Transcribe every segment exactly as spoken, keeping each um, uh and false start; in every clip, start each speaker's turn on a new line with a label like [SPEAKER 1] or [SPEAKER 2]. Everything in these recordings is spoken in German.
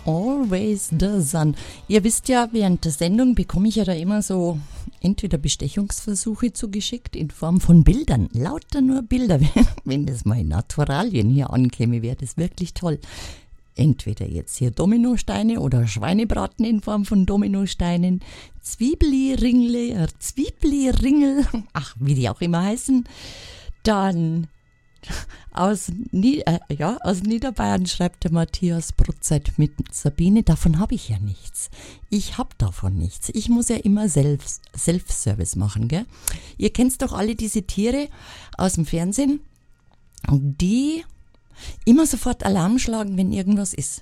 [SPEAKER 1] Always the sun. Ihr wisst ja, während der Sendung bekomme ich ja da immer so entweder Bestechungsversuche zugeschickt in Form von Bildern. Lauter nur Bilder. Wenn das mal in Naturalien hier ankäme, wäre das wirklich toll. Entweder jetzt hier Dominosteine oder Schweinebraten in Form von Dominosteinen, Zwiebeli-Ringle, äh, Zwiebeli-Ringel, ach, wie die auch immer heißen. Dann aus, Nie- äh, ja, aus Niederbayern schreibt der Matthias Brotzeit mit Sabine, davon habe ich ja nichts. Ich habe davon nichts. Ich muss ja immer Self- Self-Service machen, gell? Ihr kennt doch alle diese Tiere aus dem Fernsehen, die immer sofort Alarm schlagen, wenn irgendwas ist.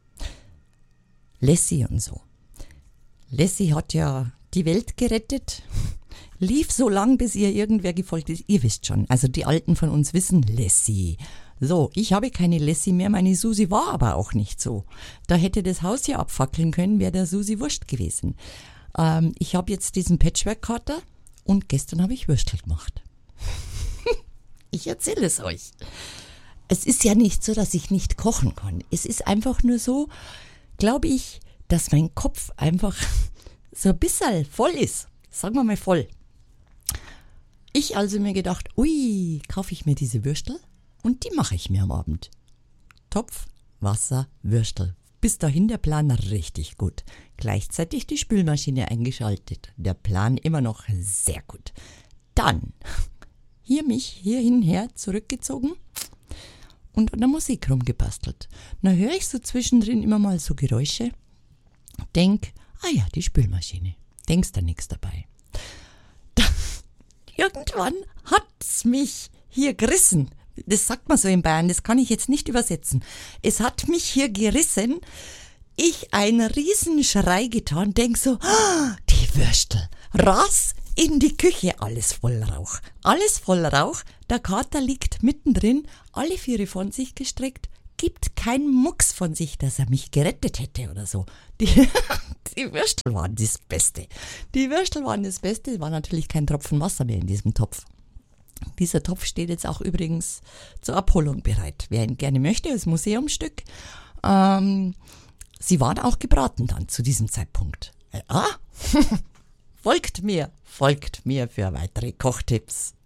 [SPEAKER 1] Lassie und so. Lassie hat ja die Welt gerettet, lief so lang, bis ihr irgendwer gefolgt ist. Ihr wisst schon, also die Alten von uns wissen, Lassie. So, ich habe keine Lassie mehr, meine Susi war aber auch nicht so. Da hätte das Haus ja abfackeln können, wäre der Susi wurscht gewesen. Ähm, ich habe jetzt diesen Patchwork-Kater und gestern habe ich Würstel gemacht. Ich erzähle es euch. Es ist ja nicht so, dass ich nicht kochen kann. Es ist einfach nur so, glaube ich, dass mein Kopf einfach so ein bisschen voll ist. Sagen wir mal voll. Ich also mir gedacht, ui, kaufe ich mir diese Würstel und die mache ich mir am Abend. Topf, Wasser, Würstel. Bis dahin der Plan richtig gut. Gleichzeitig die Spülmaschine eingeschaltet. Der Plan immer noch sehr gut. Dann hier mich hierhin her zurückgezogen und an der Musik rumgebastelt. Na höre ich so zwischendrin immer mal so Geräusche. Denk, ah ja, die Spülmaschine. Denkst da nichts dabei. Da, irgendwann hat's mich hier gerissen. Das sagt man so in Bayern, das kann ich jetzt nicht übersetzen. Es hat mich hier gerissen. Ich einen Riesenschrei getan, denk so, ah, die Würstel. Ras in die Küche, alles voll Rauch. Alles voll Rauch. Der Kater liegt mittendrin, alle Viere von sich gestreckt, gibt keinen Mucks von sich, dass er mich gerettet hätte oder so. Die, die Würstel waren das Beste. Die Würstel waren das Beste. Es war natürlich kein Tropfen Wasser mehr in diesem Topf. Dieser Topf steht jetzt auch übrigens zur Abholung bereit. Wer ihn gerne möchte, als Museumsstück. Ähm, sie waren auch gebraten dann zu diesem Zeitpunkt. Ah, folgt mir, folgt mir für weitere Kochtipps.